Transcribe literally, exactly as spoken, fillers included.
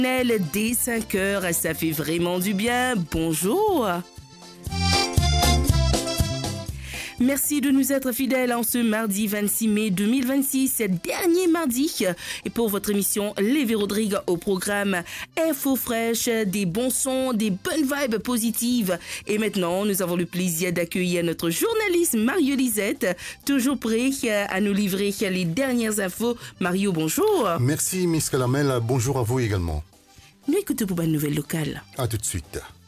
Dès cinq heures, ça fait vraiment du bien. Bonjour. Merci de nous être fidèles en ce mardi vingt-six mai deux mille vingt-six, dernier mardi. Et pour votre émission, Lévi Rodrigue au programme Info fraîche, des bons sons, des bonnes vibes positives. Et maintenant, nous avons le plaisir d'accueillir notre journaliste Mario Lisette, toujours prêt à nous livrer les dernières infos. Mario, bonjour. Merci Miss Calamel, bonjour à vous également. Nous écoutons pour une nouvelle locale. À tout de suite.